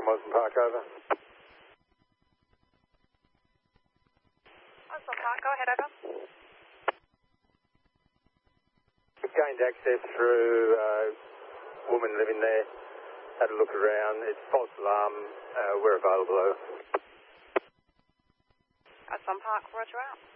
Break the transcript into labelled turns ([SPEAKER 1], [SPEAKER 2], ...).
[SPEAKER 1] Mosman Park, over.
[SPEAKER 2] Mosman Park, go ahead, over.
[SPEAKER 1] We've gained access through woman living there. Had a look around. It's false alarm. We're available, over.
[SPEAKER 2] Mosman Park, roger out.